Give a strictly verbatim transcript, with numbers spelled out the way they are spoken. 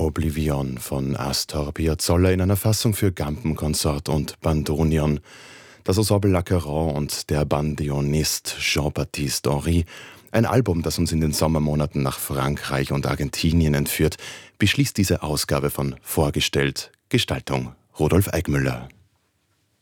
Oblivion von Astor Piazzolla in einer Fassung für Gampenkonsort und Bandonion. Das Ensemble Lacaron und der Bandonist Jean-Baptiste Henry, ein Album, das uns in den Sommermonaten nach Frankreich und Argentinien entführt, beschließt diese Ausgabe von Vorgestellt. Gestaltung Rudolf Eigmüller.